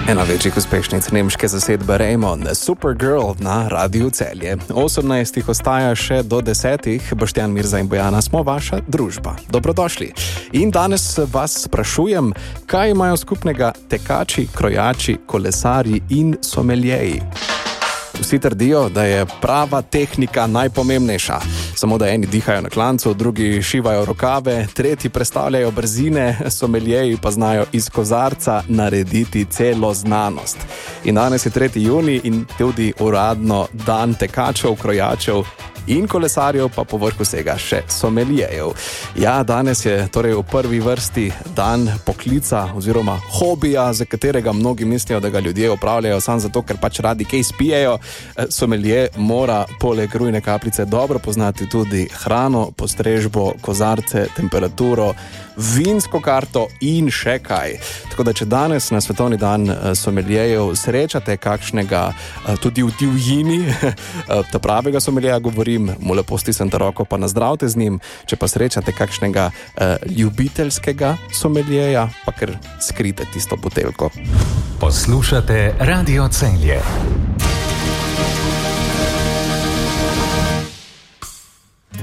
Ena večjih uspešnic nemške zasedbe Raymond, Supergirl na Radiu Celje. 18 ostaja še do 10. Boštjan Mirza in Bojana smo vaša družba. Dobrodošli. In danes vas sprašujem, kaj imajo skupnega tekači, krojači, kolesarji in someljeji. Vsi trdijo, da je prava tehnika najpomembnejša. Samo da eni dihajo na klancu, drugi šivajo rokave, tretji prestavljajo brzine, someljeji pa znajo iz kozarca narediti celo znanost. In danes je 3. junij in tudi uradno dan tekačev, krojačev in kolesarjev, pa povrh vsega še someljejev. Ja, danes je torej v prvi vrsti dan poklica oziroma hobija, za katerega mnogi mislijo, da ga ljudje opravljajo samo zato, ker pač radi kaj spijejo. Somelje mora poleg rujne kapljice dobro poznati tudi hrano, postrežbo, kozarce, temperaturo, vinsko karto in še kaj. Tako da, če danes na svetovni dan someljejev srečate kakšnega tudi v divjini, ta pravega someljeja govorim, mu lepo stisnite roko pa nazdravite z njim. Če pa srečate kakšnega ljubiteljskega someljeja, pa kar skrite tisto buteljko. Poslušate Radio Celje.